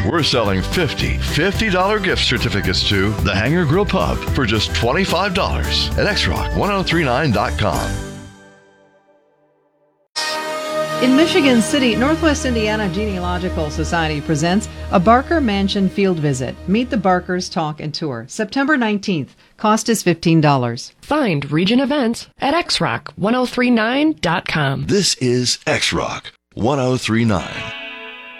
We're selling $50 gift certificates to the Hangar Grill Pub for just $25 at xrock1039.com. In Michigan City, Northwest Indiana Genealogical Society presents a Barker Mansion field visit. Meet the Barkers, talk, and tour. September 19th. Cost is $15. Find region events at xrock1039.com. This is X-Rock 1039.